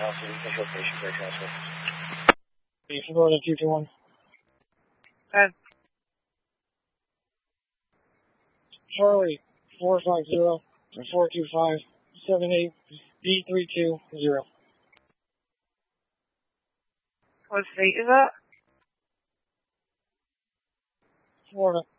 Initial patient break transfer. Florida 221. Charlie 450 425 78 B320. What state is that? Florida.